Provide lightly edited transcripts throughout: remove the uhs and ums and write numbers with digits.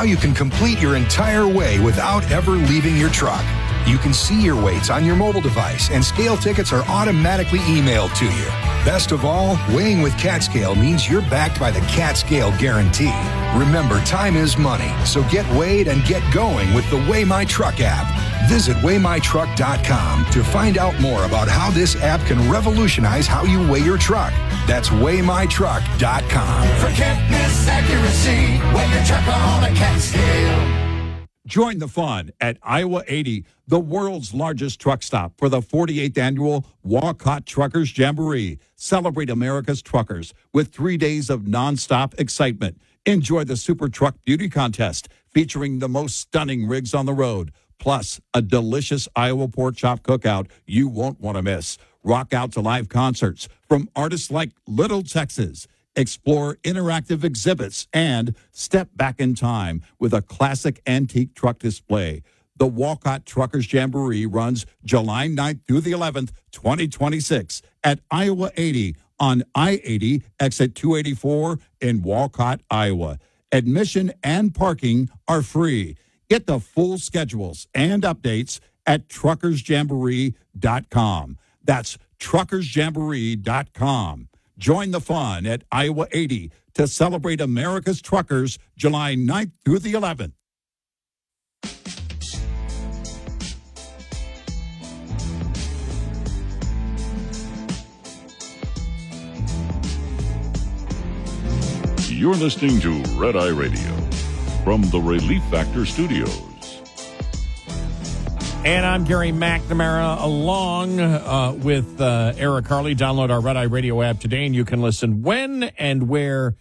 Now you can complete your entire weigh without ever leaving your truck. You can see your weights on your mobile device, and scale tickets are automatically emailed to you. Best of all, weighing with CatScale means you're backed by the CatScale Guarantee. Remember, time is money, so get weighed and get going with the Weigh My Truck app. Visit WeighMyTruck.com to find out more about how this app can revolutionize how you weigh your truck. That's WeighMyTruck.com. Forget miss accuracy, weigh your truck on a CatScale. Join the fun at Iowa 80, the world's largest truck stop, for the 48th annual Walcott Truckers Jamboree. Celebrate America's truckers with 3 days of nonstop excitement. Enjoy the Super Truck Beauty Contest featuring the most stunning rigs on the road, plus a delicious Iowa pork chop cookout you won't want to miss. Rock out to live concerts from artists like Little Texas. Explore interactive exhibits and step back in time with a classic antique truck display. The Walcott Truckers Jamboree runs July 9th through the 11th, 2026 at Iowa 80 on I-80, exit 284 in Walcott, Iowa. Admission and parking are free. Get the full schedules and updates at truckersjamboree.com. That's truckersjamboree.com. Join the fun at Iowa 80 to celebrate America's truckers July 9th through the 11th. You're listening to Red Eye Radio from the Relief Factor Studios. And I'm Gary McNamara along with Eric Harley. Download our Red Eye Radio app today, and you can listen when and where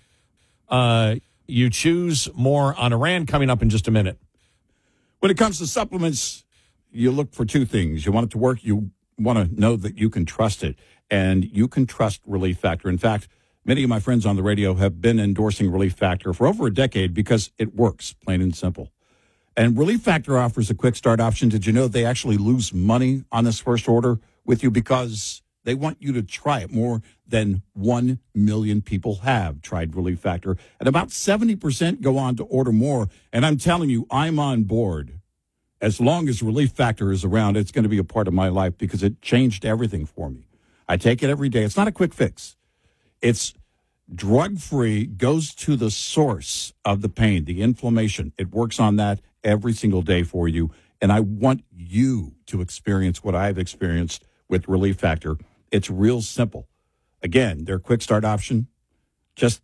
you choose. More on Iran coming up in just a minute. When it comes to supplements, you look for two things. You want it to work. You want to know that you can trust it, and you can trust Relief Factor. In fact, many of my friends on the radio have been endorsing Relief Factor for over a decade because it works, plain and simple. And Relief Factor offers a quick start option. Did you know they actually lose money on this first order with you because they want you to try it? More than 1 million people have tried Relief Factor, and about 70% go on to order more. And I'm telling you, I'm on board. As long as Relief Factor is around, it's going to be a part of my life because it changed everything for me. I take it every day. It's not a quick fix. It's drug-free, goes to the source of the pain, the inflammation. It works on that every single day for you. And I want you to experience what I've experienced with Relief Factor. It's real simple. Again, their quick start option, just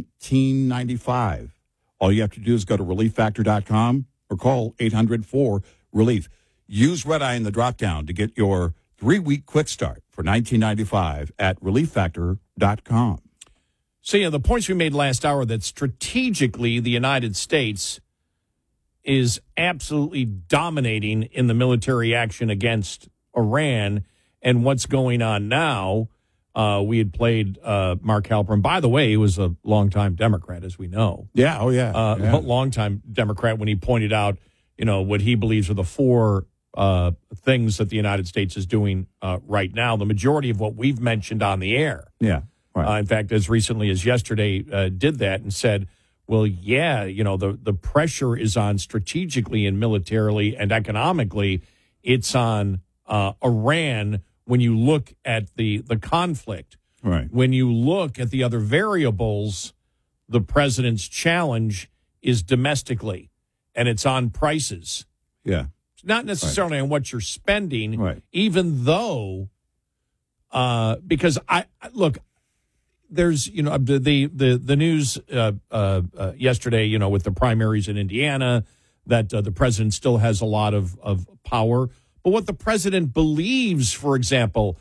$19.95. All you have to do is go to relieffactor.com or call 800-4-RELIEF. Use Red Eye in the drop-down to get your 3-week quick start for $19.95 at relieffactor.com. So, yeah, the points we made last hour that strategically the United States is absolutely dominating in the military action against Iran. And what's going on now, we had played Mark Halperin. By the way, he was a longtime Democrat, as we know. Yeah, oh, yeah. Longtime Democrat when he pointed out, what he believes are the four things that the United States is doing right now. The majority of what we've mentioned on the air. Yeah. Right. In fact, as recently as yesterday, did that and said, well, yeah, the pressure is on strategically and militarily and economically. It's on Iran when you look at the conflict. Right. When you look at the other variables, the president's challenge is domestically, and it's on prices. Yeah. It's not necessarily on what you're spending, right. Even though, because look, there's, the news yesterday, with the primaries in Indiana, that the president still has a lot of power. But what the president believes, for example,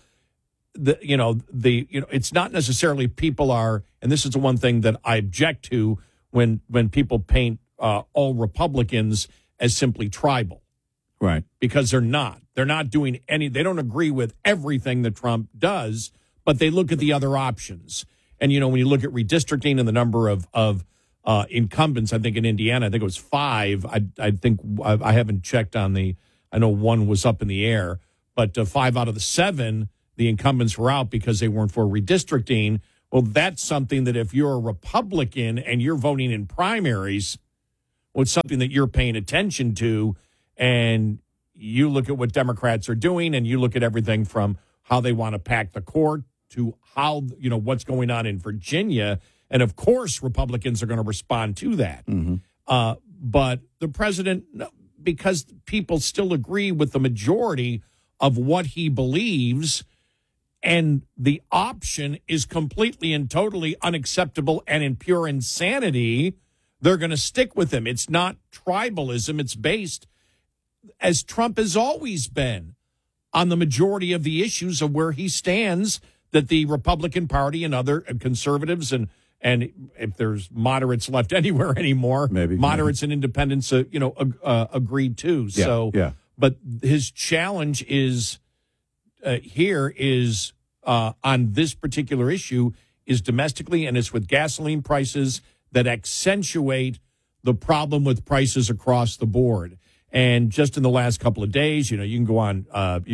it's not necessarily people are, and this is the one thing that I object to when people paint all Republicans as simply tribal. Right. Because they're not. They're not doing they don't agree with everything that Trump does, but they look at the other options. And, when you look at redistricting and the number of incumbents, I think in Indiana, I think it was 5. I think I haven't checked on I know 1 was up in the air, but 5 out of the 7, the incumbents were out because they weren't for redistricting. Well, that's something that if you're a Republican and you're voting in primaries, Well, it's something that you're paying attention to, and you look at what Democrats are doing, and you look at everything from how they want to pack the court to how, what's going on in Virginia. And, of course, Republicans are going to respond to that. But the president, because people still agree with the majority of what he believes, and the option is completely and totally unacceptable and in pure insanity, they're going to stick with him. It's not tribalism. It's based, as Trump has always been, on the majority of the issues of where he stands, that the Republican Party and other conservatives and if there's moderates left anywhere anymore, maybe moderates and independents, agreed to. But his challenge is on this particular issue is domestically, and it's with gasoline prices that accentuate the problem with prices across the board. And just in the last couple of days, you can go on,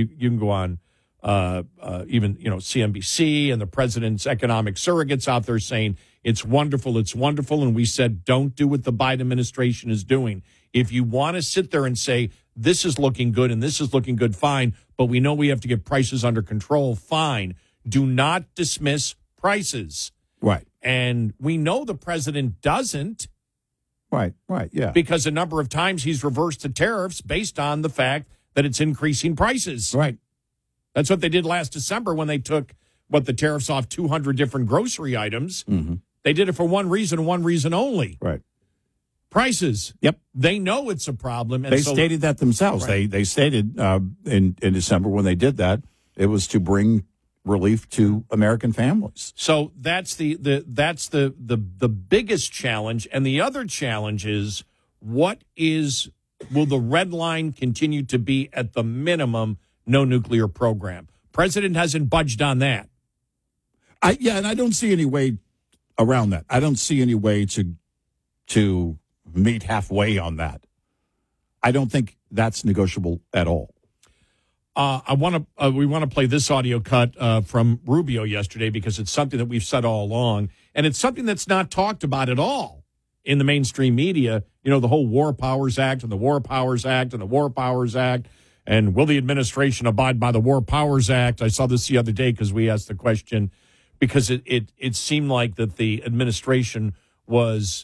even CNBC and the president's economic surrogates out there saying it's wonderful, and we said don't do what the Biden administration is doing. If you want to sit there and say this is looking good and this is looking good, fine, but we know we have to get prices under control, fine. Do not dismiss prices. Right. And we know the president doesn't. Right, yeah. Because a number of times he's reversed the tariffs based on the fact that it's increasing prices. Right. That's what they did last December when they took the tariffs off 200 different grocery items. Mm-hmm. They did it for one reason only. Right. Prices. Yep. They know it's a problem. And they stated that themselves. Right. They stated in December when they did that, it was to bring relief to American families. So that's the biggest challenge. And the other challenge is, will the red line continue to be at the minimum no nuclear program? President hasn't budged on that. And I don't see any way around that. I don't see any way to meet halfway on that. I don't think that's negotiable at all. We want to play this audio cut from Rubio yesterday because it's something that we've said all along, and it's something that's not talked about at all in the mainstream media. The whole War Powers Act and the War Powers Act and the War Powers Act, and will the administration abide by the War Powers Act? I saw this the other day because we asked the question, because it seemed like that the administration was,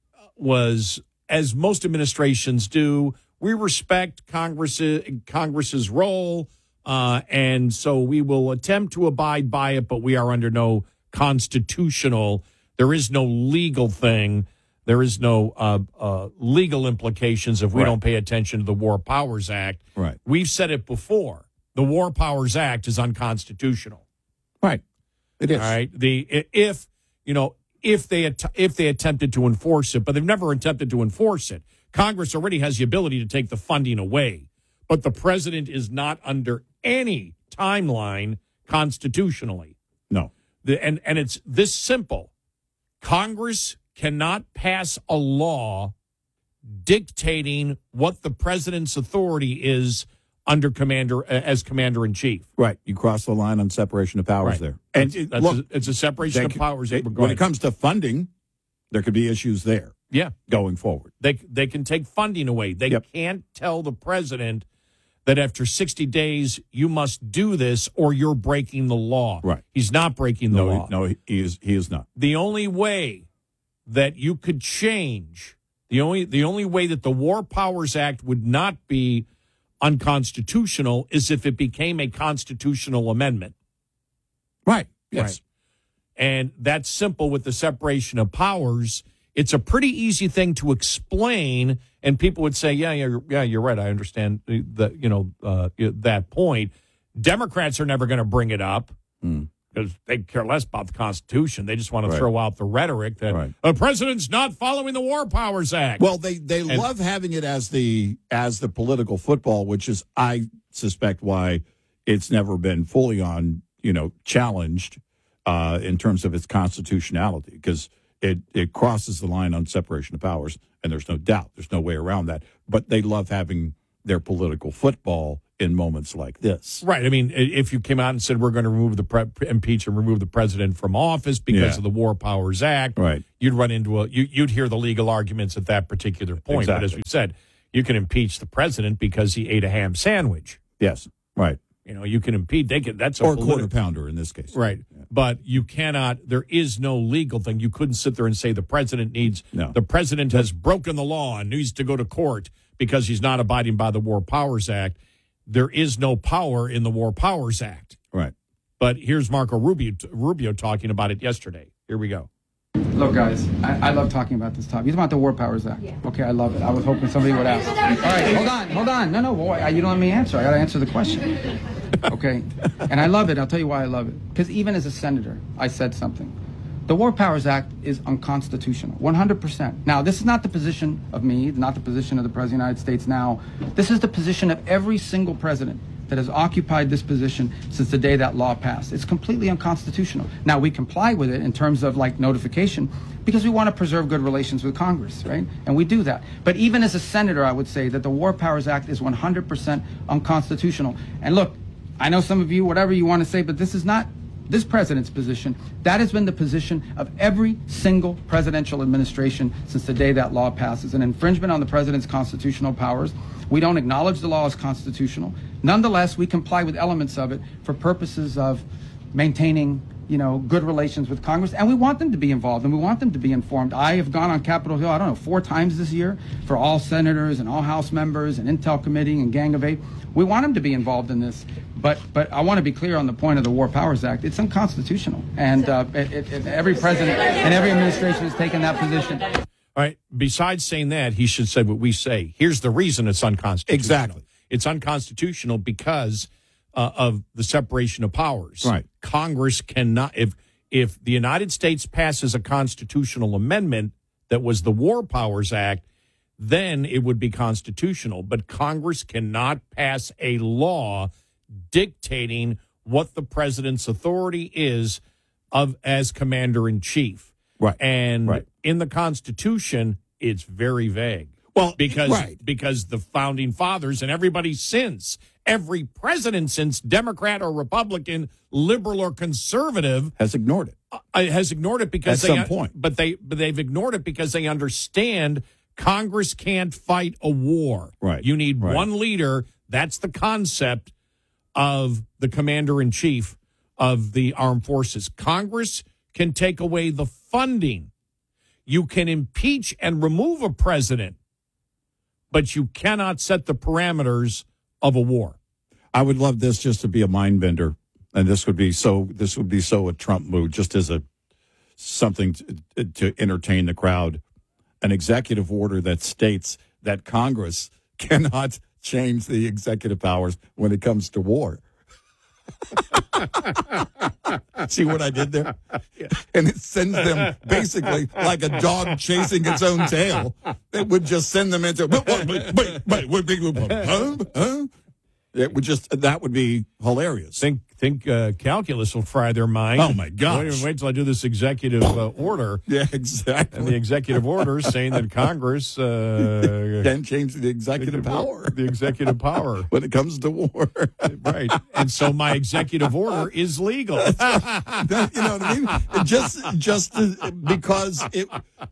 as most administrations do, we respect Congress's role, and so we will attempt to abide by it, but we are under no constitutional, there is no legal thing, there is no legal implications if we don't pay attention to the War Powers Act. Right. We've said it before. The War Powers Act is unconstitutional. Right. It is. All right. If they attempted to enforce it, but they've never attempted to enforce it. Congress already has the ability to take the funding away, but the president is not under any timeline constitutionally. No. And it's this simple. Congress cannot pass a law dictating what the president's authority is under as commander-in-chief. Right. You cross the line on separation of powers there. And it's a separation of powers. When it comes to funding, there could be issues there. Yeah. Going forward. They can take funding away. They can't tell the president that after 60 days you must do this or you're breaking the law. Right. He's not breaking the law. No, he is not. The only way that you could change, the only way that the War Powers Act would not be unconstitutional is if it became a constitutional amendment. Right. Yes. Right. And that's simple with the separation of powers. It's a pretty easy thing to explain, and people would say, "Yeah, you're right. I understand that point." Democrats are never going to bring it up because they care less about the Constitution. They just want to throw out the rhetoric that the president's not following the War Powers Act. Well, they love having it as the political football, which is, I suspect, why it's never been fully challenged in terms of its constitutionality, because it crosses the line on separation of powers, and there's no doubt, there's no way around that. But they love having their political football in moments like this. Right. I mean, if you came out and said we're going to impeach and remove the president from office because of the War Powers Act, right, you'd run into you'd hear the legal arguments at that particular point. Exactly. But as we said, you can impeach the president because he ate a ham sandwich. Yes, right. You know, you can impeach. That's or a quarter pounder in this case. Right. Yeah. But you cannot. There is no legal thing. You couldn't sit there and say the president the president has broken the law and needs to go to court because he's not abiding by the War Powers Act. There is no power in the War Powers Act. Right. But here's Marco Rubio talking about it yesterday. Here we go. Look, guys, I love talking about this topic. It's about the War Powers Act. Yeah. Okay, I love it. I was hoping somebody would ask. All right, hold on. No, boy, you don't let me answer. I got to answer the question. Okay, and I love it. I'll tell you why I love it. Because even as a senator, I said something. The War Powers Act is unconstitutional, 100%. Now, this is not the position of me, not the position of the President of the United States now. This is the position of every single president that has occupied this position since the day that law passed. It's completely unconstitutional. Now, we comply with it in terms of like notification because we want to preserve good relations with Congress, right? And we do that. But even as a senator, I would say that the War Powers Act is 100% unconstitutional. And look, I know some of you, whatever you want to say, but this is not this president's position. That has been the position of every single presidential administration since the day that law passes. An infringement on the president's constitutional powers. We don't acknowledge the law as constitutional. Nonetheless, we comply with elements of it for purposes of maintaining, good relations with Congress. And we want them to be involved and we want them to be informed. I have gone on Capitol Hill, 4 times this year for all senators and all House members and Intel Committee and Gang of 8. We want them to be involved in this. But I want to be clear on the point of the War Powers Act. It's unconstitutional. And every president and every administration has taken that position. All right. Besides saying that, he should say what we say. Here's the reason it's unconstitutional. Exactly. It's unconstitutional because of the separation of powers. Right. Congress cannot, if the United States passes a constitutional amendment that was the War Powers Act, then it would be constitutional. But Congress cannot pass a law dictating what the president's authority is as commander-in-chief. Right. And in the Constitution, it's very vague. Well, because the founding fathers and everybody since, every president since, Democrat or Republican, liberal or conservative, has ignored it. Because at some point. But they've ignored it because they understand Congress can't fight a war. Right. You need one leader. That's the concept of the commander-in-chief of the armed forces. Congress can take away the funding. You can impeach and remove a president, but you cannot set the parameters of a war. I would love this just to be a mind bender, and this would be so a Trump move, just as something to entertain the crowd. An executive order that states that Congress cannot change the executive powers when it comes to war. See what I did there? Yeah. And it sends them basically like a dog chasing its own tail. It would just send them into it would that would be hilarious. Think calculus will fry their mind. Oh my gosh! Wait till I do this executive order. Yeah, exactly. And the executive order is saying that Congress can change the executive power. The executive power when it comes to war, right? And so my executive order is legal. You know what I mean? Just because it.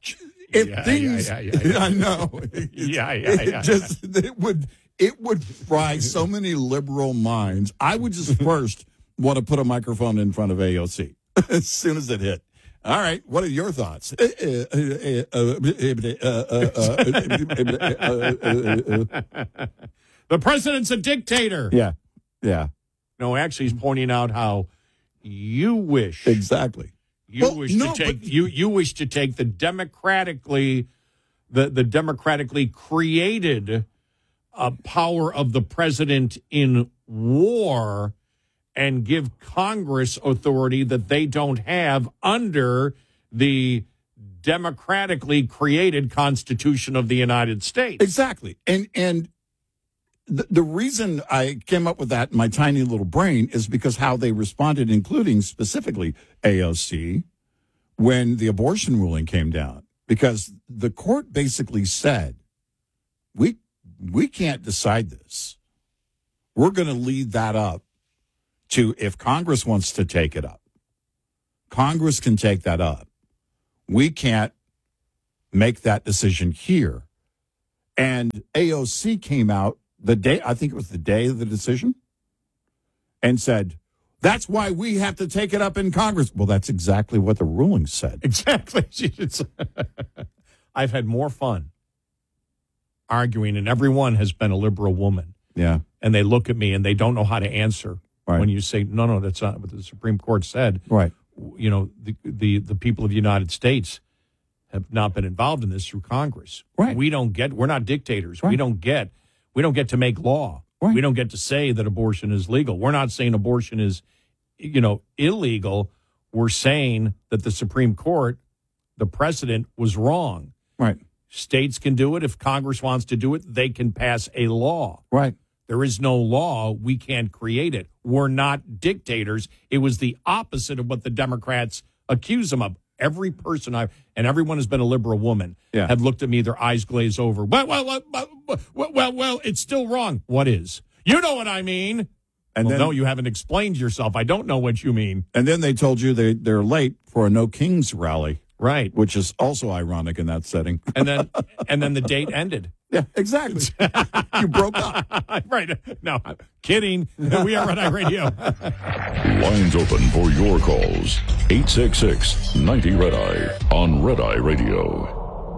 I know. It would fry so many liberal minds. I would just first want to put a microphone in front of AOC as soon as it hit. All right, what are your thoughts? The president's a dictator. Yeah. No, actually, he's pointing out how you wish exactly. You wish to take the democratically created power of the president in war and give Congress authority that they don't have under the democratically created Constitution of the United States. Exactly. And the reason I came up with that in my tiny little brain is because how they responded, including specifically AOC, when the abortion ruling came down. Because the court basically said, we can't decide this. We're going to lead that up to if Congress wants to take it up. Congress can take that up. We can't make that decision here. And AOC came out the day, I think it was the day of the decision, and said, that's why we have to take it up in Congress. Well, that's exactly what the ruling said. Exactly. I've had more fun arguing, and everyone has been a liberal woman. Yeah. And they look at me and they don't know how to answer Right. when you say, no, that's not what the Supreme Court said. Right. You know, the people of the United States have not been involved in this through Congress. Right. We're not dictators. Right. We don't get to make law. Right. We don't get to say that abortion is legal. We're not saying abortion is, illegal. We're saying that the Supreme Court, the precedent, was wrong. Right. States can do it. If Congress wants to do it, they can pass a law. Right. There is no law. We can't create it. We're not dictators. It was the opposite of what the Democrats accuse them of. Every person and everyone has been a liberal woman, have looked at me, their eyes glaze over. Well, it's still wrong. What is? You know what I mean? And then, no, you haven't explained yourself. I don't know what you mean. And then they told you they're late for a No Kings rally. Right. Which is also ironic in that setting. And then the date ended. Yeah, exactly. You broke up. Right. No, I'm kidding. We are Red Eye Radio. Lines open for your calls. 866-90-RED-EYE on Red Eye Radio.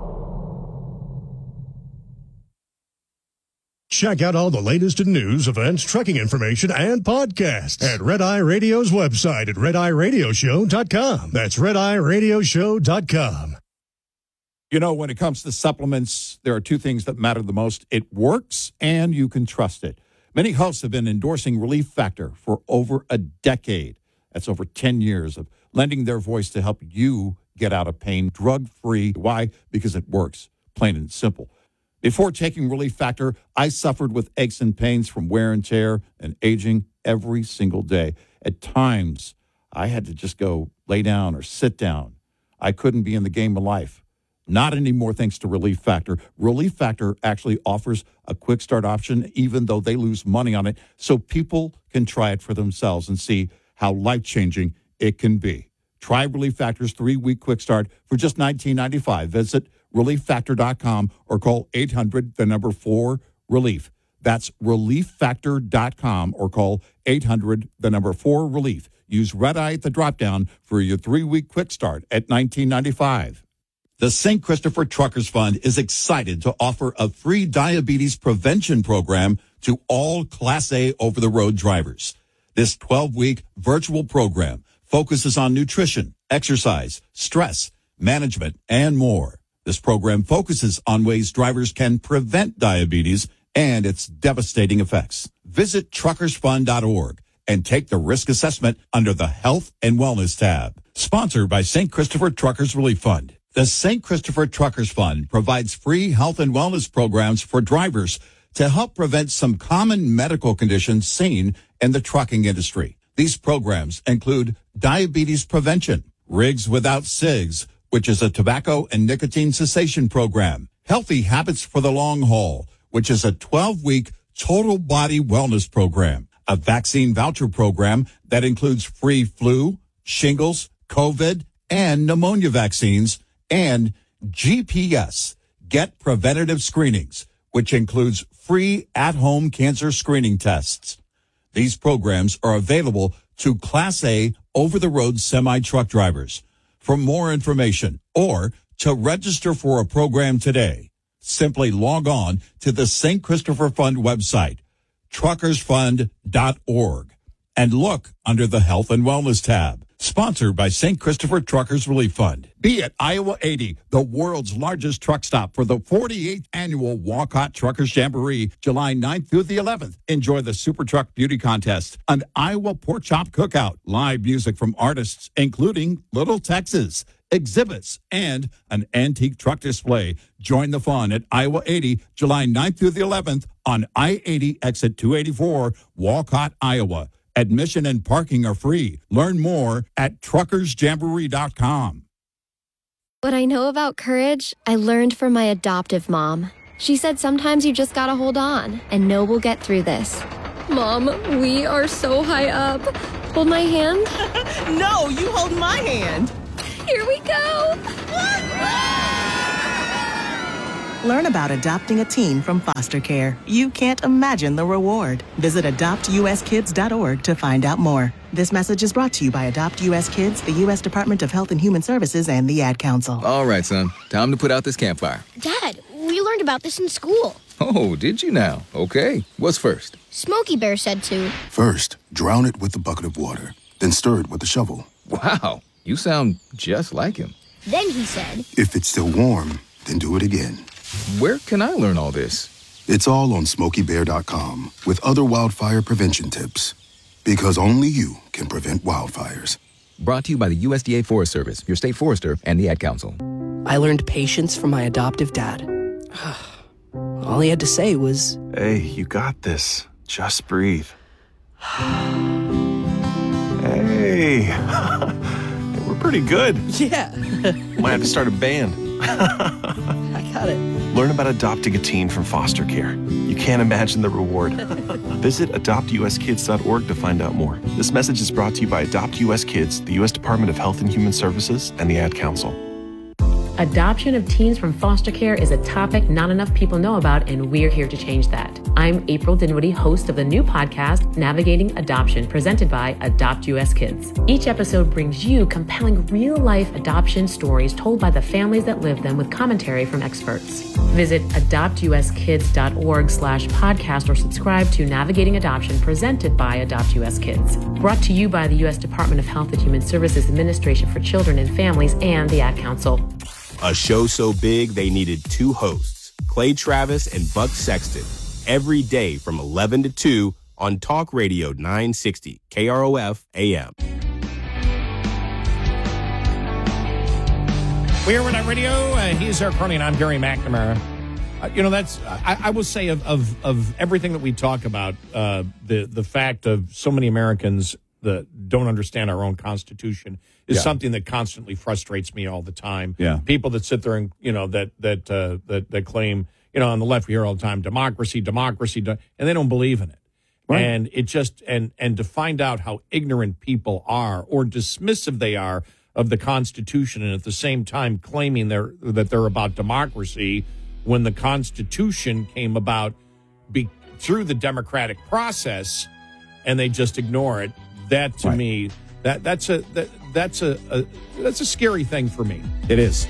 Check out all the latest in news, events, trucking information, and podcasts at Red Eye Radio's website at RedEyeRadioshow.com. That's RedEyeRadioshow.com. You know, when it comes to supplements, there are two things that matter the most. It works, and you can trust it. Many hosts have been endorsing Relief Factor for over a decade. That's over 10 years of lending their voice to help you get out of pain drug-free. Why? Because it works, plain and simple. Before taking Relief Factor, I suffered with aches and pains from wear and tear and aging every single day. At times, I had to just go lay down or sit down. I couldn't be in the game of life. Not anymore, thanks to Relief Factor. Relief Factor actually offers a quick start option, even though they lose money on it, so people can try it for themselves and see how life-changing it can be. Try Relief Factor's 3-week quick start for just $19.95. Visit ReliefFactor.com or call 800-4-RELIEF. That's ReliefFactor.com or call 800-4-RELIEF. Use Red Eye at the drop-down for your 3-week quick start at $19.95. The St. Christopher Truckers Fund is excited to offer a free diabetes prevention program to all Class A over-the-road drivers. This 12-week virtual program focuses on nutrition, exercise, stress, management, and more. This program focuses on ways drivers can prevent diabetes and its devastating effects. Visit truckersfund.org and take the risk assessment under the Health and Wellness tab. Sponsored by St. Christopher Truckers Relief Fund. The St. Christopher Truckers Fund provides free health and wellness programs for drivers to help prevent some common medical conditions seen in the trucking industry. These programs include diabetes prevention, Rigs Without Cigs, which is a tobacco and nicotine cessation program, Healthy Habits for the Long Haul, which is a 12-week total body wellness program, a vaccine voucher program that includes free flu, shingles, COVID, and pneumonia vaccines, and GPS, Get Preventative Screenings, which includes free at-home cancer screening tests. These programs are available to Class A over-the-road semi-truck drivers. For more information or to register for a program today, simply log on to the St. Christopher Fund website, truckersfund.org, and look under the Health and Wellness tab. Sponsored by St. Christopher Truckers Relief Fund. Be at Iowa 80, the world's largest truck stop for the 48th annual Walcott Truckers Jamboree, July 9th through the 11th. Enjoy the Super Truck Beauty Contest, an Iowa Pork Chop Cookout, live music from artists including Little Texas, exhibits, and an antique truck display. Join the fun at Iowa 80, July 9th through the 11th on I-80 exit 284, Walcott, Iowa. Admission and parking are free. Learn more at truckersjamboree.com. What I know about courage, I learned from my adoptive mom. She said sometimes you just gotta hold on and know we'll get through this. Mom, we are so high up. Hold my hand. No, you hold my hand. Here we go. Learn about adopting a teen from foster care. You can't imagine the reward. Visit adoptuskids.org to find out more. This message is brought to you by Adopt U.S. Kids, the U.S. Department of Health and Human Services, and the Ad Council. All right, son. Time to put out this campfire. Dad, we learned about this in school. Oh, did you now? Okay. What's first? Smokey Bear said to. First, drown it with a bucket of water. Then stir it with a shovel. Wow. You sound just like him. Then he said. If it's still warm, then do it again. Where can I learn all this? It's all on SmokeyBear.com with other wildfire prevention tips. Because only you can prevent wildfires. Brought to you by the USDA Forest Service, your state forester, and the Ad Council. I learned patience from my adoptive dad. All he had to say was, "Hey, you got this. Just breathe." Hey, we're pretty good. Yeah. Might have to start a band. I got it. Learn about adopting a teen from foster care. You can't imagine the reward. Visit adoptuskids.org to find out more. This message is brought to you by Adopt U.S. Kids, the U.S. Department of Health and Human Services, and the Ad Council. Adoption of teens from foster care is a topic not enough people know about, and we're here to change that. I'm April Dinwiddie, host of the new podcast, Navigating Adoption, presented by Adopt U.S. Kids. Each episode brings you compelling real-life adoption stories told by the families that live them with commentary from experts. Visit adoptuskids.org/podcast or subscribe to Navigating Adoption, presented by Adopt U.S. Kids. Brought to you by the U.S. Department of Health and Human Services Administration for Children and Families and the Ad Council. A show so big they needed two hosts, Clay Travis and Buck Sexton, every day from 11 to 2 on Talk Radio 960 KROF AM. We are Red Eye Radio. He's Eric Carney, and I'm Gary McNamara. That's I will say of everything that we talk about, the fact of so many Americans that don't understand our own Constitution is something that constantly frustrates me all the time. Yeah. People that sit there and that claim, on the left we hear all the time democracy, and they don't believe in it. Right. And it just and to find out how ignorant people are or dismissive they are of the Constitution, and at the same time claiming that they're about democracy when the Constitution came about through the democratic process, and they just ignore it. That to me, that's a scary thing for me. It is.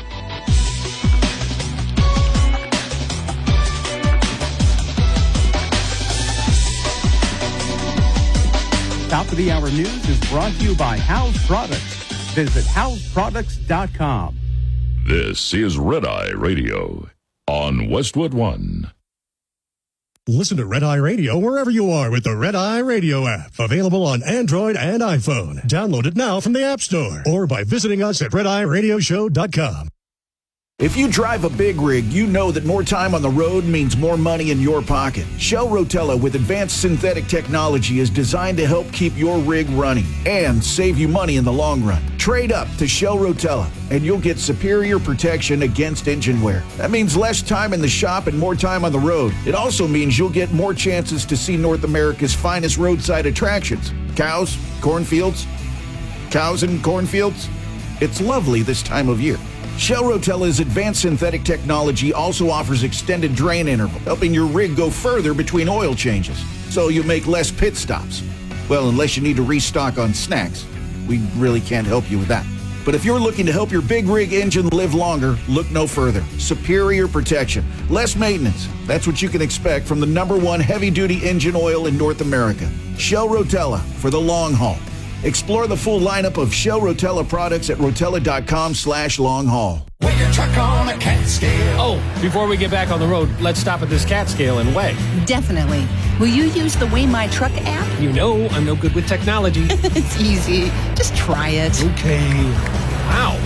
Top of the Hour News is brought to you by House Products. Visit houseproducts.com. This is Red Eye Radio on Westwood One. Listen to Red Eye Radio wherever you are with the Red Eye Radio app. Available on Android and iPhone. Download it now from the App Store or by visiting us at RedEyeRadioshow.com. If you drive a big rig, you know that more time on the road means more money in your pocket. Shell Rotella with advanced synthetic technology is designed to help keep your rig running and save you money in the long run. Trade up to Shell Rotella and you'll get superior protection against engine wear. That means less time in the shop and more time on the road. It also means you'll get more chances to see North America's finest roadside attractions. Cows, cornfields, cows and cornfields. It's lovely this time of year. Shell Rotella's advanced synthetic technology also offers extended drain interval, helping your rig go further between oil changes, so you make less pit stops. Well, unless you need to restock on snacks. We really can't help you with that. But if you're looking to help your big rig engine live longer, look no further. Superior protection, less maintenance. That's what you can expect from the #1 heavy-duty engine oil in North America. Shell Rotella for the long haul. Explore the full lineup of Shell Rotella products at rotella.com/long haul. Weigh your truck on a cat scale. Oh, before we get back on the road, let's stop at this cat scale and weigh. Definitely. Will you use the Weigh My Truck app? You know I'm no good with technology. It's easy. Just try it. Okay. Wow.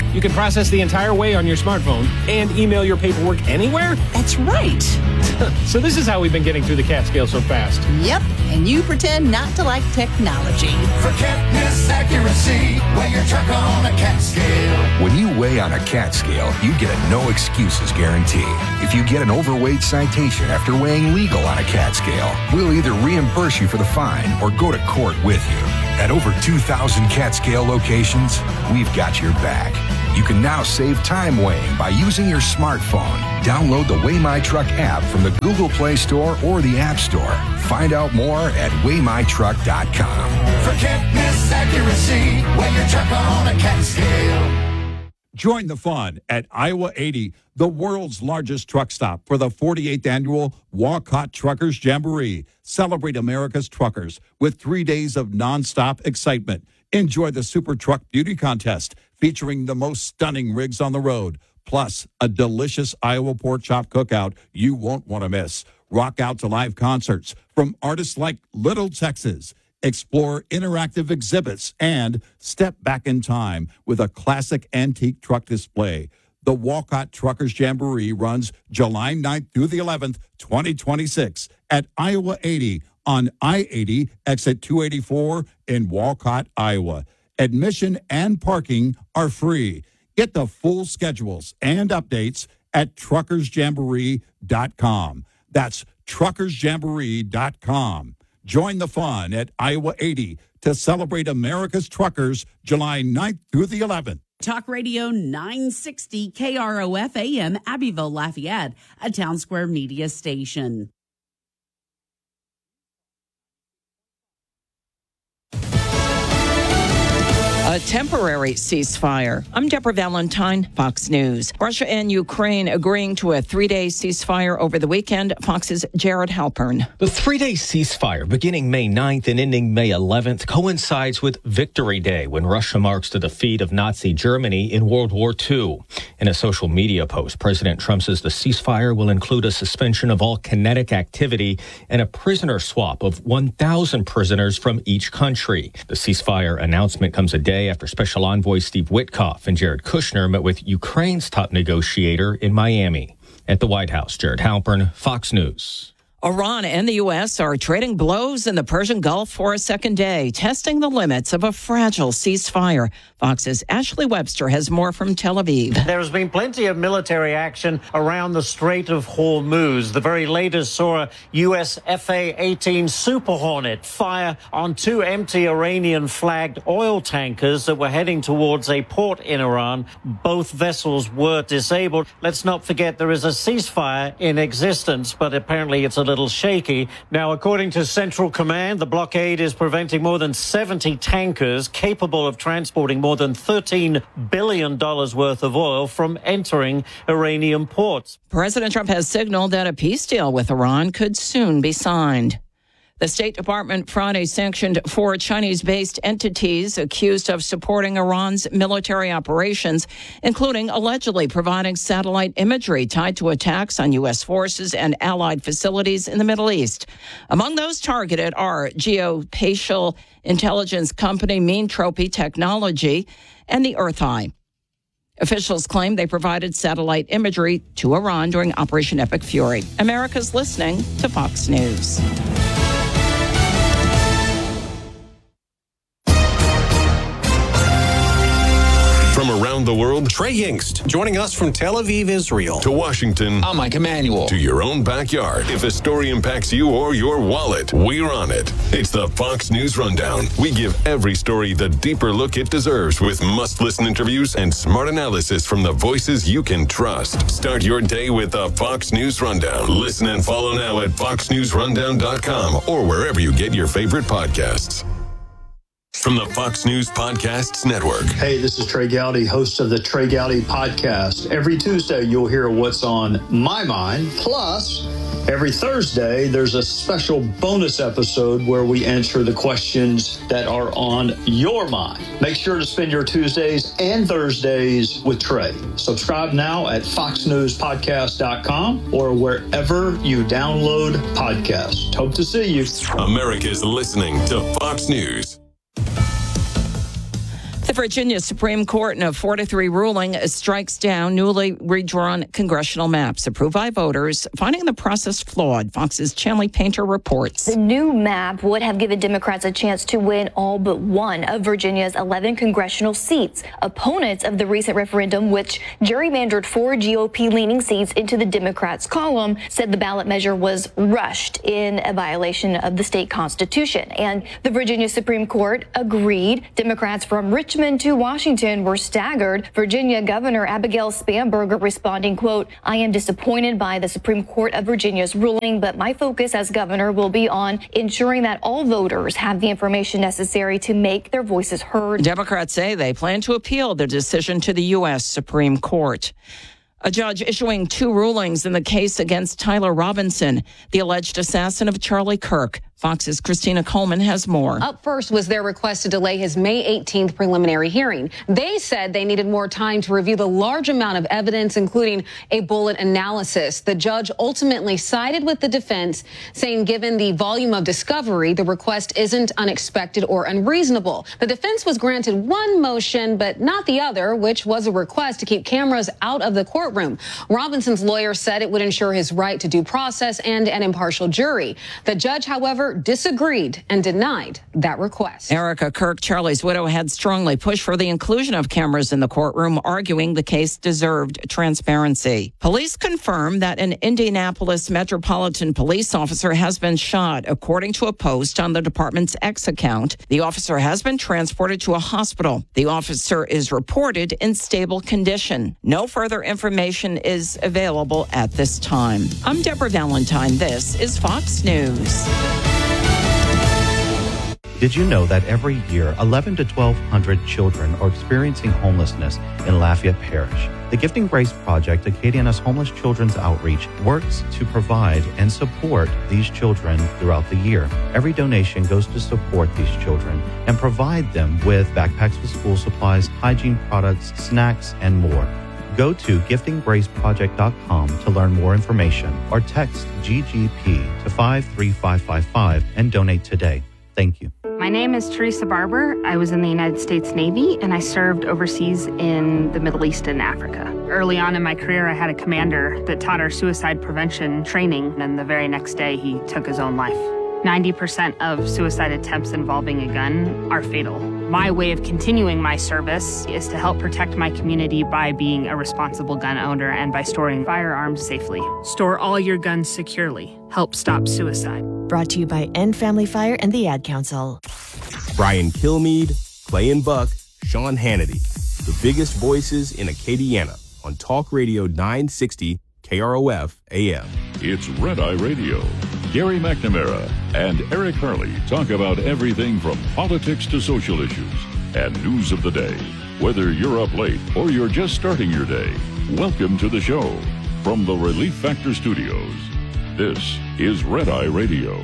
You can process the entire way on your smartphone and email your paperwork anywhere? That's right. So this is how we've been getting through the Catskill so fast. Yep, and you pretend not to like technology. Forget this accuracy. Weigh your truck on a cat scale. When you weigh on a cat scale, you get a no excuses guarantee. If you get an overweight citation after weighing legal on a cat scale, we'll either reimburse you for the fine or go to court with you. At over 2,000 cat scale locations, we've got your back. You can now save time weighing by using your smartphone. Download the Weigh My Truck app from the Google Play Store or the App Store. Find out more at weightmytruck.com. Forget this accuracy. Weigh your truck on a cat scale. Join the fun at Iowa 80, the world's largest truck stop, for the 48th annual Walcott Truckers Jamboree. Celebrate America's truckers with 3 days of nonstop excitement. Enjoy the Super Truck Beauty Contest featuring the most stunning rigs on the road, plus a delicious Iowa pork chop cookout you won't want to miss. Rock out to live concerts from artists like Little Texas. Explore interactive exhibits and step back in time with a classic antique truck display. The Walcott Truckers Jamboree runs July 9th through the 11th, 2026 at Iowa 80 on I-80 exit 284 in Walcott, Iowa. Admission and parking are free. Get the full schedules and updates at truckersjamboree.com. That's truckersjamboree.com. Join the fun at Iowa 80 to celebrate America's truckers July 9th through the 11th. Talk Radio 960 KROF AM Abbeville, Lafayette, a Town Square media station. A temporary ceasefire. I'm Deborah Valentine, Fox News. Russia and Ukraine agreeing to a 3-day ceasefire over the weekend. Fox's Jared Halpern. The 3-day ceasefire beginning May 9th and ending May 11th coincides with Victory Day, when Russia marks the defeat of Nazi Germany in World War II. In a social media post, President Trump says the ceasefire will include a suspension of all kinetic activity and a prisoner swap of 1,000 prisoners from each country. The ceasefire announcement comes a day after Special Envoy Steve Witkoff and Jared Kushner met with Ukraine's top negotiator in Miami. At the White House, Jared Halpern, Fox News. Iran and the U.S. are trading blows in the Persian Gulf for a second day, testing the limits of a fragile ceasefire. Fox's Ashley Webster has more from Tel Aviv. There has been plenty of military action around the Strait of Hormuz. The very latest saw a U.S. FA-18 Super Hornet fire on 2 empty Iranian-flagged oil tankers that were heading towards a port in Iran. Both vessels were disabled. Let's not forget there is a ceasefire in existence, but apparently it's a little shaky. Now, according to Central Command, the blockade is preventing more than 70 tankers capable of transporting more than $13 billion worth of oil from entering Iranian ports. President Trump has signaled that a peace deal with Iran could soon be signed. The State Department Friday sanctioned 4 Chinese-based entities accused of supporting Iran's military operations, including allegedly providing satellite imagery tied to attacks on U.S. forces and allied facilities in the Middle East. Among those targeted are geospatial intelligence company Meantropy Technology and the Earth Eye. Officials claim they provided satellite imagery to Iran during Operation Epic Fury. America's listening to Fox News. From around the world, Trey Yingst, joining us from Tel Aviv, Israel. To Washington, I'm Mike Emanuel. To your own backyard. If a story impacts you or your wallet, we're on it. It's the Fox News Rundown. We give every story the deeper look it deserves with must-listen interviews and smart analysis from the voices you can trust. Start your day with the Fox News Rundown. Listen and follow now at foxnewsrundown.com or wherever you get your favorite podcasts. From the Fox News Podcasts Network. Hey, this is Trey Gowdy, host of the Trey Gowdy Podcast. Every Tuesday, you'll hear what's on my mind. Plus, every Thursday, there's a special bonus episode where we answer the questions that are on your mind. Make sure to spend your Tuesdays and Thursdays with Trey. Subscribe now at foxnewspodcast.com or wherever you download podcasts. Hope to see you. America's listening to Fox News. The Virginia Supreme Court in a 4-3 ruling strikes down newly redrawn congressional maps approved by voters, finding the process flawed. Fox's Chanley Painter reports. The new map would have given Democrats a chance to win all but one of Virginia's 11 congressional seats. Opponents of the recent referendum, which gerrymandered 4 GOP-leaning seats into the Democrats' column, said the ballot measure was rushed in a violation of the state constitution. And the Virginia Supreme Court agreed. Democrats from Richmond to Washington were staggered. Virginia Governor Abigail Spanberger responding, quote, "I am disappointed by the Supreme Court of Virginia's ruling, but my focus as governor will be on ensuring that all voters have the information necessary to make their voices heard." Democrats say they plan to appeal the decision to the U.S. Supreme Court. A judge issuing 2 rulings in the case against Tyler Robinson, the alleged assassin of Charlie Kirk. Fox's Christina Coleman has more. Up first was their request to delay his May 18th preliminary hearing. They said they needed more time to review the large amount of evidence, including a bullet analysis. The judge ultimately sided with the defense, saying given the volume of discovery, the request isn't unexpected or unreasonable. The defense was granted one motion, but not the other, which was a request to keep cameras out of the courtroom. Robinson's lawyer said it would ensure his right to due process and an impartial jury. The judge, however, disagreed and denied that request. Erica Kirk, Charlie's widow, had strongly pushed for the inclusion of cameras in the courtroom, arguing the case deserved transparency. Police confirm that an Indianapolis Metropolitan Police officer has been shot, according to a post on the department's X account. The officer has been transported to a hospital. The officer is reported in stable condition. No further information is available at this time. I'm Deborah Valentine. This is Fox News. Did you know that every year 1,100 to 1,200 children are experiencing homelessness in Lafayette Parish? The Gifting Grace Project, Acadiana's homeless children's outreach, works to provide and support these children throughout the year. Every donation goes to support these children and provide them with backpacks with school supplies, hygiene products, snacks, and more. Go to giftinggraceproject.com to learn more information or text GGP to 53555 and donate today. Thank you. My name is Teresa Barber. I was in the United States Navy and I served overseas in the Middle East and Africa. Early on in my career, I had a commander that taught our suicide prevention training, and the very next day he took his own life. 90% of suicide attempts involving a gun are fatal. My way of continuing my service is to help protect my community by being a responsible gun owner and by storing firearms safely. Store all your guns securely. Help stop suicide. Brought to you by End Family Fire and the Ad Council. Brian Kilmeade, Clay and Buck, Sean Hannity. The biggest voices in Acadiana on Talk Radio 960 KROF AM. It's Red Eye Radio. Gary McNamara and Eric Harley talk about everything from politics to social issues and news of the day. Whether you're up late or you're just starting your day, welcome to the show. From the Relief Factor Studios, this is Red Eye Radio.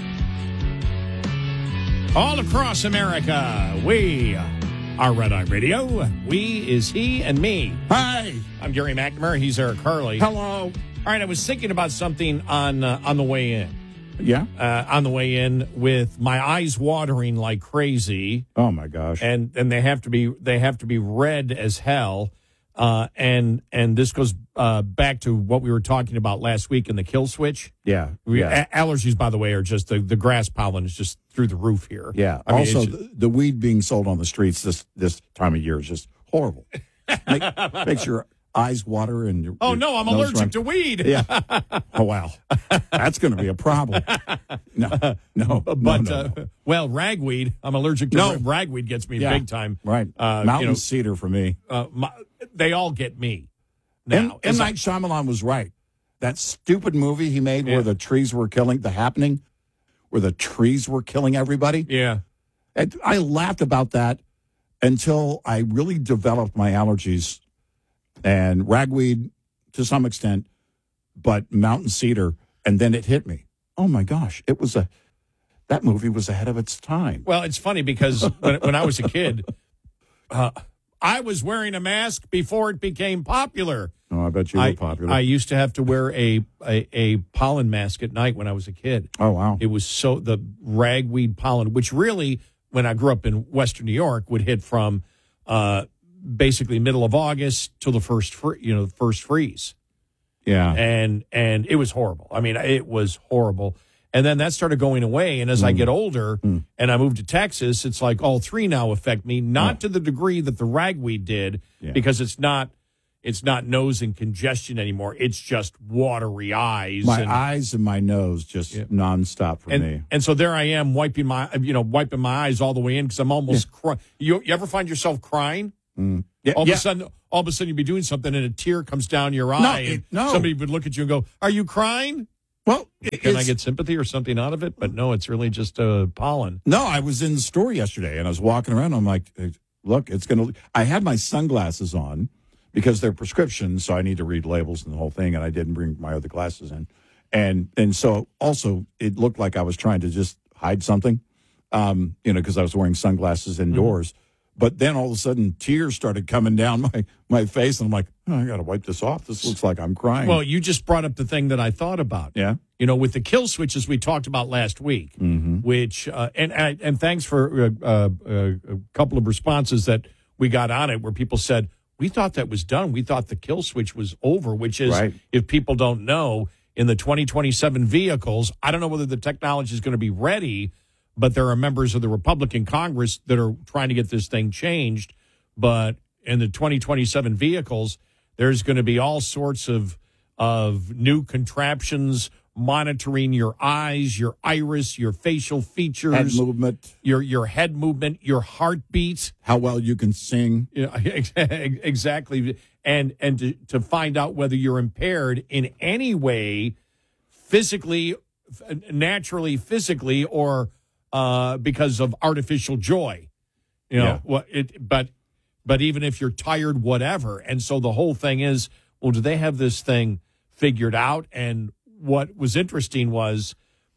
All across America, we are Red Eye Radio. We is he and me. Hi. I'm Gary McNamara. He's Eric Harley. Hello. All right, I was thinking about something on the way in. Yeah? On the way in with my eyes watering like crazy. Oh, my gosh. And they have to be red as hell. And this goes back to what we were talking about last week in the kill switch. Yeah. Allergies, by the way, are just the grass pollen is just through the roof here. Yeah. I mean, also, the weed being sold on the streets this time of year is just horrible. Makes your eyes water and your I'm allergic to weed. Yeah. Oh, wow. That's going to be a problem. No. Well, ragweed. I'm allergic to ragweed. Gets me big time. Right. Mountain cedar for me. They all get me. Now, M. Night Shyamalan was right. That stupid movie he made where the trees were killing, The Happening, where the trees were killing everybody. Yeah. And I laughed about that until I really developed my allergies. And ragweed to some extent, but mountain cedar, and then it hit me. Oh my gosh, that movie was ahead of its time. Well, it's funny because when I was a kid, I was wearing a mask before it became popular. Oh, I bet you were popular. I used to have to wear a pollen mask at night when I was a kid. Oh wow! It was the ragweed pollen, which really, when I grew up in Western New York, would hit from basically middle of August till the first freeze. Yeah. And it was horrible. I mean, it was horrible. And then that started going away. And as I get older and I moved to Texas, it's like all three now affect me, not to the degree that the ragweed did, because it's not nose and congestion anymore. It's just watery eyes. My eyes and my nose just nonstop for me. And so there I am wiping my eyes all the way in because I'm almost crying. You ever find yourself crying? Yeah, all of a sudden you'd be doing something and a tear comes down your eye. Somebody would look at you and go, "Are you crying?" Well, can I get sympathy or something out of it? But no, it's really just pollen. No, I was in the store yesterday and I was walking around. I'm like, look, it's going to. I had my sunglasses on because they're prescriptions, so I need to read labels and the whole thing. And I didn't bring my other glasses in, and so also it looked like I was trying to just hide something, because I was wearing sunglasses indoors. But then all of a sudden, tears started coming down my face, and I'm like, I got to wipe this off. This looks like I'm crying. Well, you just brought up the thing that I thought about. Yeah. With the kill switches we talked about last week, which and thanks for a couple of responses that we got on it where people said, we thought that was done. We thought the kill switch was over, which is, if people don't know, in the 2027 vehicles, I don't know whether the technology is going to be ready, but there are members of the Republican Congress that are trying to get this thing changed. But in the 2027 vehicles, there's going to be all sorts of new contraptions monitoring your eyes, your iris, your facial features, head movement, your head movement, your heartbeat, how well you can sing. Yeah, exactly. And to find out whether you're impaired in any way, physically, naturally, physically, or because of artificial joy, but even if you're tired, whatever. And so the whole thing is, well, do they have this thing figured out? And what was interesting was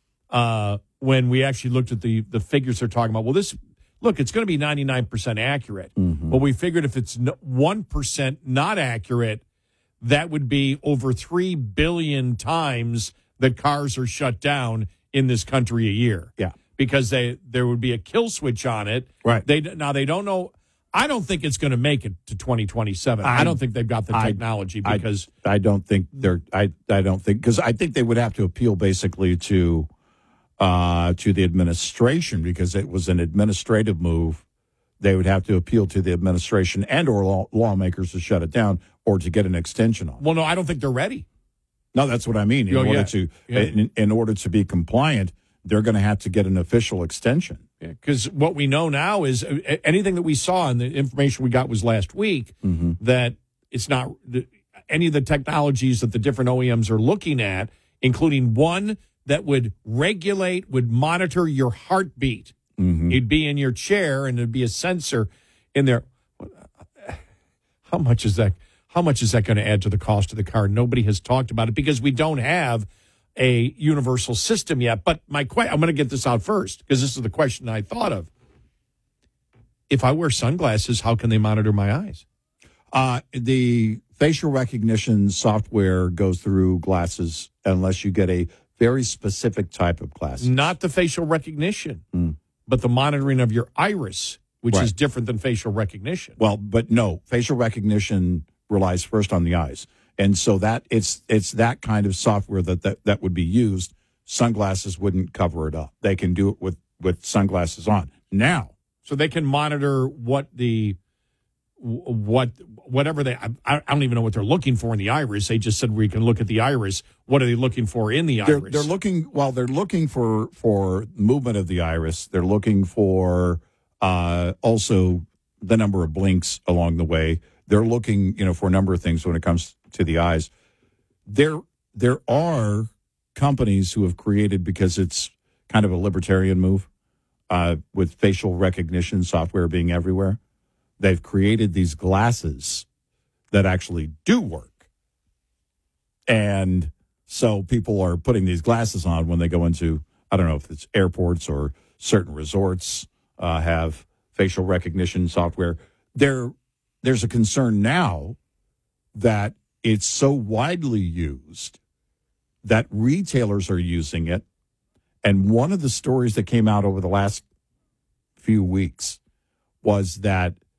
when we actually looked at the figures they're talking about. Well, it's going to be 99% accurate. But we figured if it's 1% not accurate, that would be over 3 billion times that cars are shut down in this country a year. Yeah. Because there would be a kill switch on it. Right. They don't know. I don't think it's going to make it to 2027. I don't think they've got the technology because I don't think because I think they would have to appeal basically to the administration because it was an administrative move. They would have to appeal to the administration and or lawmakers to shut it down or to get an extension on it. Well, no, I don't think they're ready. No, that's what I mean. In order to be compliant, they're going to have to get an official extension. Because what we know now is anything that we saw and the information we got was last week that it's not any of the technologies that the different OEMs are looking at, including one that would monitor your heartbeat. You'd be in your chair and there'd be a sensor in there. How much is that going to add to the cost of the car? Nobody has talked about it because we don't have a universal system yet. But I'm going to get this out first because this is the question I thought of. If I wear sunglasses, how can they monitor my eyes? The facial recognition software goes through glasses unless you get a very specific type of glasses. Not the facial recognition, but the monitoring of your iris, which is different than facial recognition. Well, but no, facial recognition relies first on the eyes. And so that it's that kind of software that would be used. Sunglasses wouldn't cover it up. They can do it with sunglasses on now. So they can monitor whatever I don't even know what they're looking for in the iris. They just said we can look at the iris. What are they looking for in the iris? They're looking for movement of the iris. They're looking for also the number of blinks along the way. They're looking, for a number of things when it comes to the eyes. There are companies who have created, because it's kind of a libertarian move, with facial recognition software being everywhere. They've created these glasses that actually do work. And so people are putting these glasses on when they go into, I don't know if it's airports or certain resorts have facial recognition software. There's a concern now that it's so widely used that retailers are using it. And one of the stories that came out over the last few weeks was that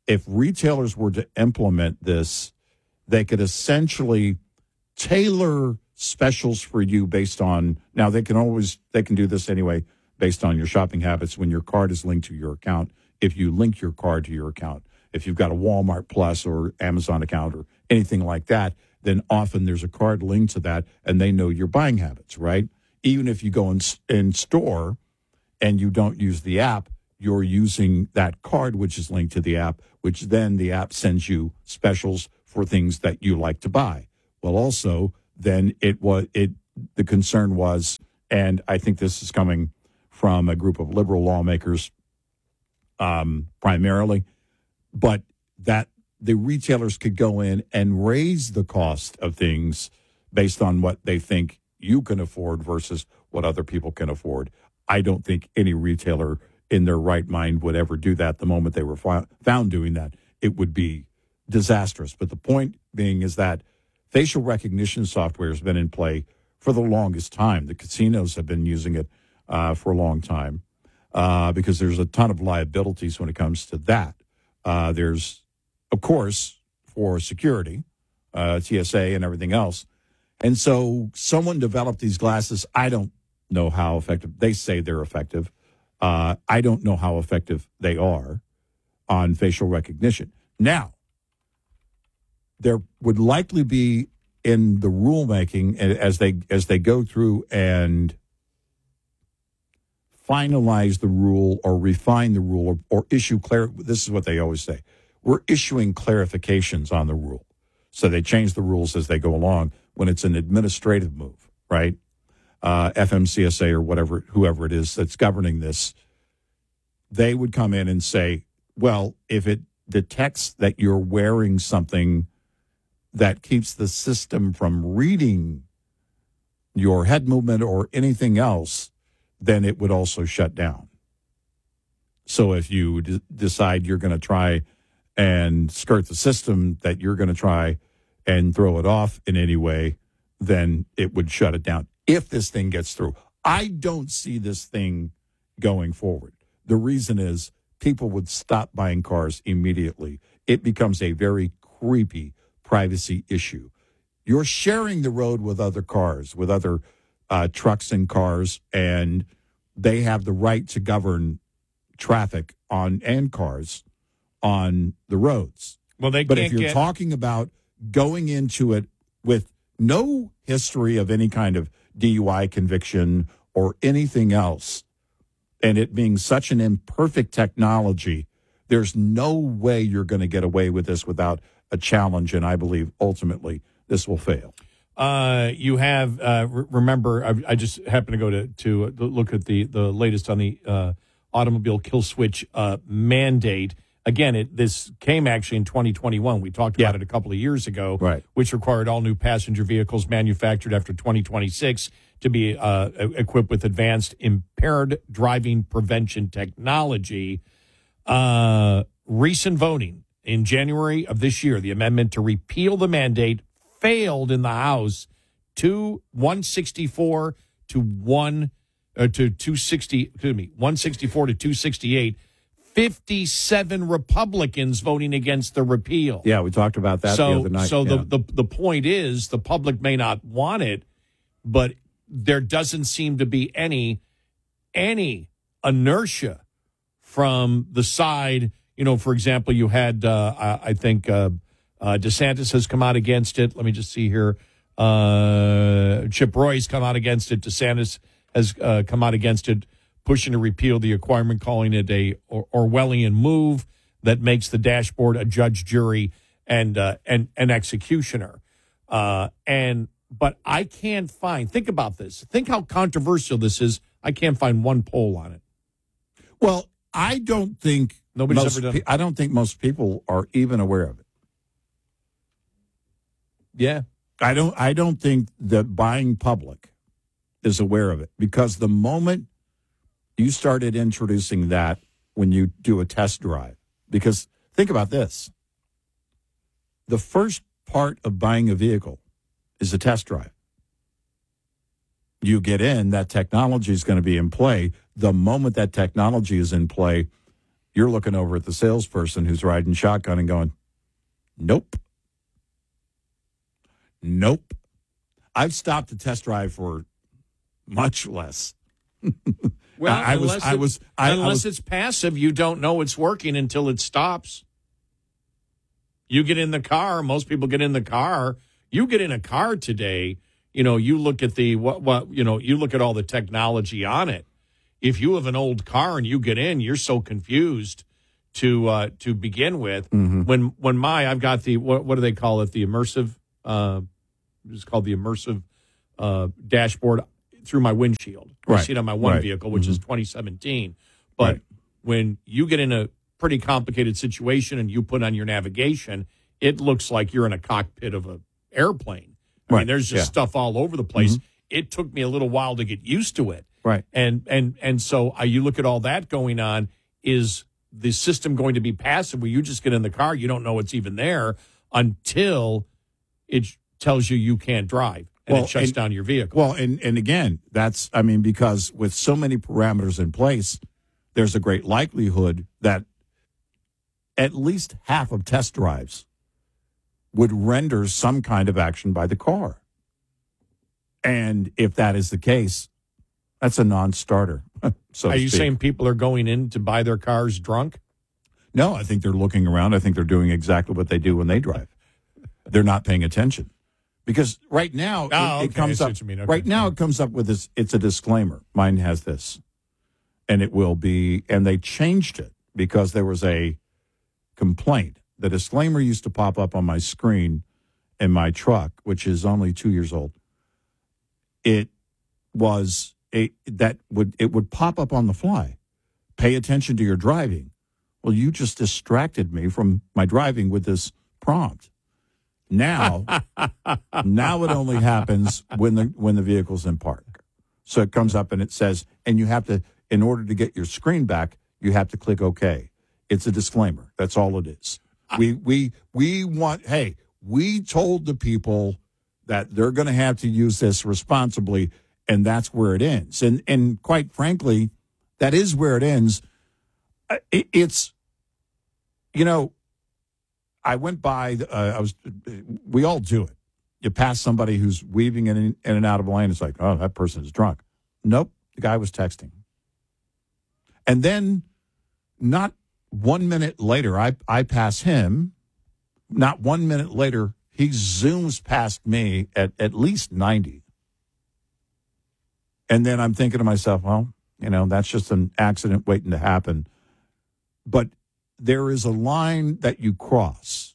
if retailers were to implement this, they could essentially tailor specials for you based on, now they can do this anyway based on your shopping habits when your card is linked to your account. If you link your card to your account, if you've got a Walmart Plus or Amazon account or anything like that, then often there's a card linked to that and they know your buying habits, right? Even if you go in store and you don't use the app, you're using that card, which is linked to the app, which then the app sends you specials for things that you like to buy. Well, also, then the concern was, and I think this is coming from a group of liberal lawmakers primarily, but that the retailers could go in and raise the cost of things based on what they think you can afford versus what other people can afford. I don't think any retailer in their right mind would ever do that. The moment they were found doing that, it would be disastrous. But the point being is that facial recognition software has been in play for the longest time. The casinos have been using it for a long time because there's a ton of liabilities when it comes to that. There's, of course, for security, TSA and everything else. And so someone developed these glasses. I don't know how effective. They say they're effective. I don't know how effective they are on facial recognition. Now, there would likely be in the rulemaking as they go through and finalize the rule or refine the rule or issue this is what they always say. We're issuing clarifications on the rule. So they change the rules as they go along when it's an administrative move, right? FMCSA or whoever it is that's governing this, they would come in and say, well, if it detects that you're wearing something that keeps the system from reading your head movement or anything else, then it would also shut down. So if you decide you're going to try and skirt the system, that you're going to try and throw it off in any way, then it would shut it down if this thing gets through. I don't see this thing going forward. The reason is people would stop buying cars immediately. It becomes a very creepy privacy issue. You're sharing the road with other cars, with other trucks and cars, and they have the right to govern traffic and cars on the roads. Well, but if you're talking about going into it with no history of any kind of DUI conviction or anything else, and it being such an imperfect technology, there's no way you're going to get away with this without a challenge, and I believe ultimately this will fail. You have, remember, I just happened to go to look at the latest on the automobile kill switch mandate. Again, this came actually in 2021. We talked about it a couple of years ago, right, which required all new passenger vehicles manufactured after 2026 to be equipped with advanced impaired driving prevention technology. Recent voting in January of this year, the amendment to repeal the mandate failed in the House 164 to 268. 57 Republicans voting against the repeal. Yeah, we talked about that the other night. So the point is, the public may not want it, but there doesn't seem to be any inertia from the side. You know, for example, you had I think DeSantis has come out against it. Let me just see here. Chip Roy's come out against it. DeSantis has come out against it, pushing to repeal the requirement, calling it a Orwellian move that makes the dashboard a judge, jury, and an executioner. But I can't find. Think about this. Think how controversial this is. I can't find one poll on it. Well, I don't think nobody's ever done. I don't think most people are even aware of it. Yeah, I don't think the buying public is aware of it, because the moment you started introducing that when you do a test drive, because think about this. The first part of buying a vehicle is a test drive. You get in, that technology is going to be in play. The moment that technology is in play, you're looking over at the salesperson who's riding shotgun and going, nope. Nope. I've stopped a test drive for much less. Well, unless it's passive, you don't know it's working until it stops. You get in the car. Most people get in the car. You get in a car today. You look at you look at all the technology on it. If you have an old car and you get in, you're so confused to begin with. Mm-hmm. When I've got the what do they call it? The immersive. It's called the immersive dashboard through my windshield. I see it on my one vehicle, which is 2017. But when you get in a pretty complicated situation and you put on your navigation, it looks like you're in a cockpit of an airplane. I mean, there's just stuff all over the place. Mm-hmm. It took me a little while to get used to it. Right. And so you look at all that going on. Is the system going to be passive where you just get in the car, you don't know it's even there until it tells you can't drive and it shuts down your vehicle? Well, and again, because with so many parameters in place, there's a great likelihood that at least half of test drives would render some kind of action by the car. And if that is the case, that's a non-starter. So are you saying people are going in to buy their cars drunk? No, I think they're looking around. I think they're doing exactly what they do when they drive. They're not paying attention. Because right now, it comes up. Right now, it comes up with this. It's a disclaimer. Mine has this, and it will be. And they changed it because there was a complaint. The disclaimer used to pop up on my screen in my truck, which is only 2 years old. It would pop up on the fly. Pay attention to your driving. Well, you just distracted me from my driving with this prompt. Now it only happens when the vehicle's in park. So it comes up and it says, and you have to, in order to get your screen back, you have to click OK. It's a disclaimer. That's all it is. We told the people that they're going to have to use this responsibly, and that's where it ends. And quite frankly, that is where it ends. I went by, we all do it. You pass somebody who's weaving in and out of a lane. It's like, oh, that person is drunk. Nope, the guy was texting. And then not 1 minute later, I pass him. Not 1 minute later, he zooms past me at least 90. And then I'm thinking to myself, well, that's just an accident waiting to happen. But there is a line that you cross.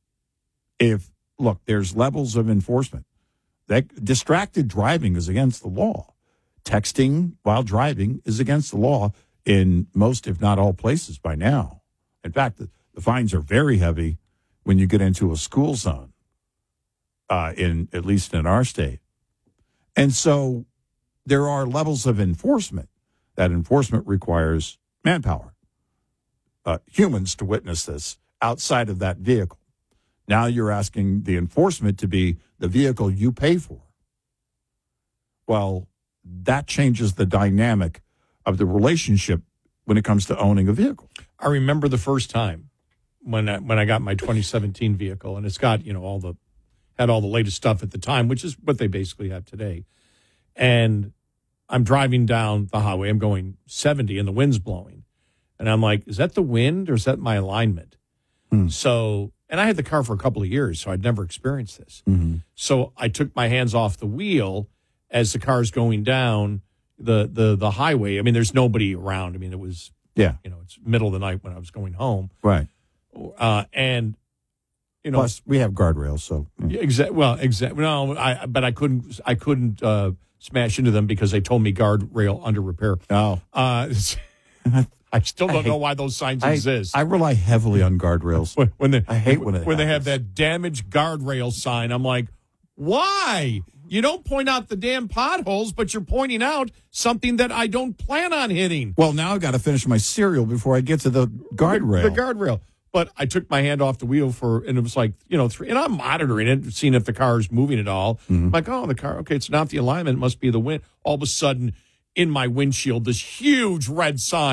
There's levels of enforcement. That distracted driving is against the law. Texting while driving is against the law in most, if not all, places by now. In fact, the fines are very heavy when you get into a school zone, at least in our state. And so there are levels of enforcement. That enforcement requires manpower. Humans to witness this outside of that vehicle. Now you're asking the enforcement to be the vehicle you pay for. Well, that changes the dynamic of the relationship when it comes to owning a vehicle. I remember the first time when I got my 2017 vehicle, and it's got had all the latest stuff at the time, which is what they basically have today. And I'm driving down the highway. I'm going 70, and the wind's blowing. And I'm like, is that the wind or is that my alignment? So, and I had the car for a couple of years, so I'd never experienced this. Mm-hmm. So I took my hands off the wheel as the car's going down the highway. I mean, there's nobody around. I mean, it was, it's middle of the night when I was going home. Right. And, plus we have guardrails, so. Exactly. No, but I couldn't smash into them because they told me guardrail under repair. Oh. I still don't know why those signs exist. I rely heavily on guardrails. I hate when they have that damaged guardrail sign. I'm like, why? You don't point out the damn potholes, but you're pointing out something that I don't plan on hitting. Well, now I've got to finish my cereal before I get to the guardrail. The guardrail. But I took my hand off the wheel and it was like, and I'm monitoring it, seeing if the car is moving at all. Mm-hmm. I'm like, oh, the car, okay, it's not the alignment, it must be the wind. All of a sudden, in my windshield, this huge red sign,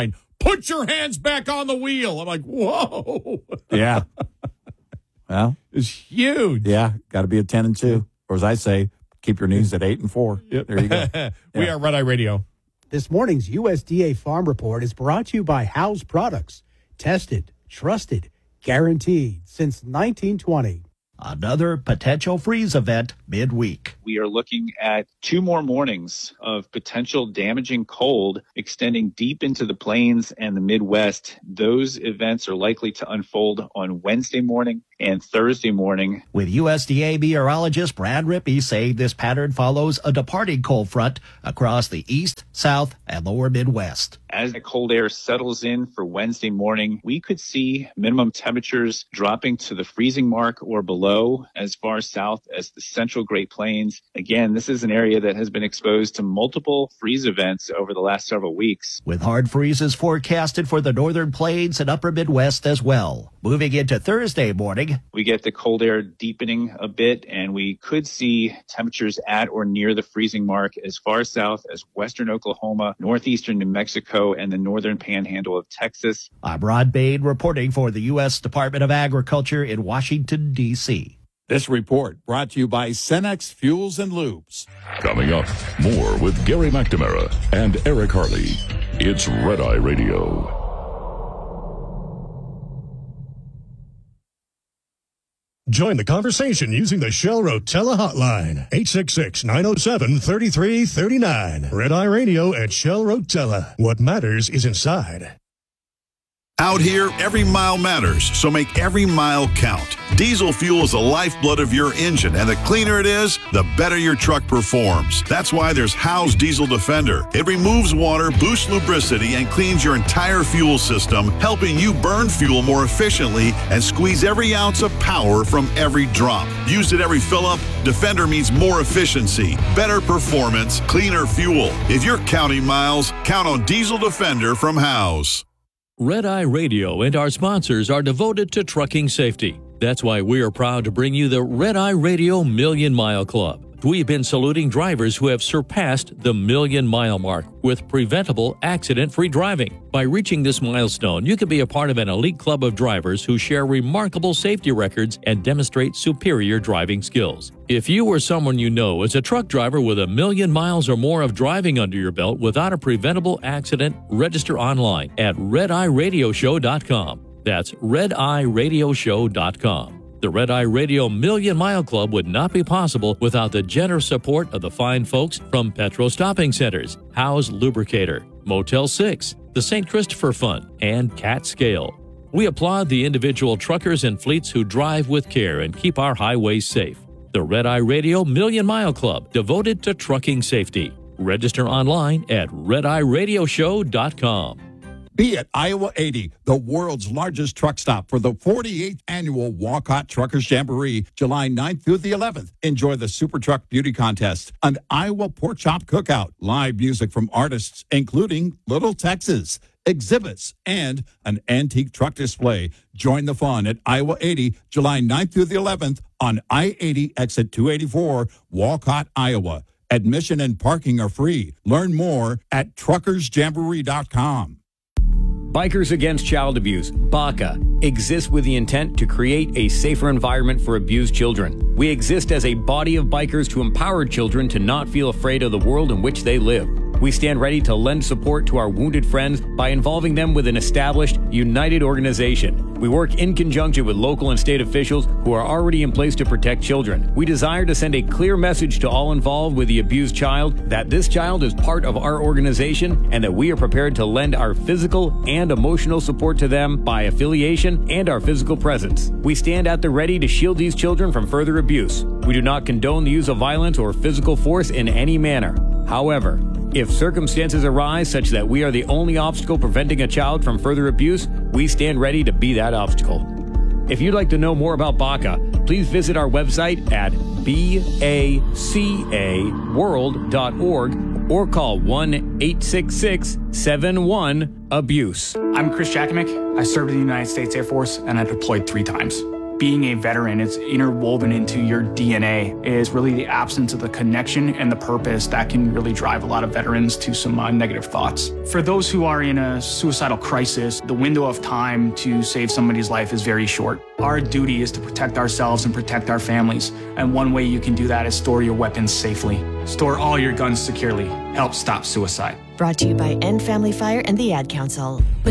put your hands back on the wheel. I'm like, whoa. Yeah. Well, it's huge. Yeah. Got to be a 10-2. Or as I say, keep your knees at 8-4. Yep. There you go. We are Red Eye Radio. This morning's USDA Farm Report is brought to you by House Products. Tested, trusted, guaranteed since 1920. Another potential freeze event midweek. We are looking at 2 more mornings of potential damaging cold extending deep into the plains and the Midwest. Those events are likely to unfold on Wednesday morning and Thursday morning. With USDA meteorologist Brad Rippey saying this pattern follows a departing cold front across the east, south, and lower Midwest. As the cold air settles in for Wednesday morning, we could see minimum temperatures dropping to the freezing mark or below as far south as the central Great Plains. Again, this is an area that has been exposed to multiple freeze events over the last several weeks. With hard freezes forecasted for the northern plains and upper Midwest as well. Moving into Thursday morning, we get the cold air deepening a bit, and we could see temperatures at or near the freezing mark as far south as western Oklahoma, northeastern New Mexico, and the northern panhandle of Texas. I'm Rod Bain reporting for the U.S. Department of Agriculture in Washington, D.C. This report brought to you by Cenex Fuels and Lubes. Coming up, more with Gary McNamara and Eric Harley. It's Red Eye Radio. Join the conversation using the Shell Rotella hotline, 866-907-3339. Red Eye Radio at Shell Rotella. What matters is inside. Out here, every mile matters, so make every mile count. Diesel fuel is the lifeblood of your engine, and the cleaner it is, the better your truck performs. That's why there's Howe's Diesel Defender. It removes water, boosts lubricity, and cleans your entire fuel system, helping you burn fuel more efficiently and squeeze every ounce of power from every drop. Used at every fill-up, Defender means more efficiency, better performance, cleaner fuel. If you're counting miles, count on Diesel Defender from Howe's. Red Eye Radio and our sponsors are devoted to trucking safety. That's why we are proud to bring you the Red Eye Radio Million Mile Club. We've been saluting drivers who have surpassed the million-mile mark with preventable, accident-free driving. By reaching this milestone, you can be a part of an elite club of drivers who share remarkable safety records and demonstrate superior driving skills. If you or someone you know is a truck driver with 1 million miles or more of driving under your belt without a preventable accident, register online at RedEyeRadioShow.com. That's RedEyeRadioShow.com. The Red Eye Radio Million Mile Club would not be possible without the generous support of the fine folks from Petro Stopping Centers, Howe's Lubricator, Motel 6, the St. Christopher Fund, and Cat Scale. We applaud the individual truckers and fleets who drive with care and keep our highways safe. The Red Eye Radio Million Mile Club, devoted to trucking safety. Register online at RedEyeRadioShow.com. Be at Iowa 80, the world's largest truck stop for the 48th annual Walcott Truckers Jamboree, July 9th through the 11th. Enjoy the Super Truck Beauty Contest, an Iowa Pork Chop Cookout, live music from artists including Little Texas, exhibits, and an antique truck display. Join the fun at Iowa 80, July 9th through the 11th on I-80 exit 284, Walcott, Iowa. Admission and parking are free. Learn more at truckersjamboree.com. Bikers Against Child Abuse, BACA, exists with the intent to create a safer environment for abused children. We exist as a body of bikers to empower children to not feel afraid of the world in which they live. We stand ready to lend support to our wounded friends by involving them with an established, united organization. We work in conjunction with local and state officials who are already in place to protect children. We desire to send a clear message to all involved with the abused child that this child is part of our organization and that we are prepared to lend our physical and emotional support to them by affiliation and our physical presence. We stand at the ready to shield these children from further abuse. We do not condone the use of violence or physical force in any manner. However, if circumstances arise such that we are the only obstacle preventing a child from further abuse, we stand ready to be that obstacle. If you'd like to know more about BACA, please visit our website at bacaworld.org or call 1-866-71-ABUSE. I'm Chris Jakovic. I served in the United States Air Force and I deployed 3 times. being a veteran, it's interwoven into your DNA, is really the absence of the connection and the purpose that can really drive a lot of veterans to some negative thoughts. For those who are in a suicidal crisis, the window of time to save somebody's life is very short. Our duty is to protect ourselves and protect our families. And one way you can do that is store your weapons safely. Store all your guns securely. Help stop suicide. Brought to you by End Family Fire and the Ad Council.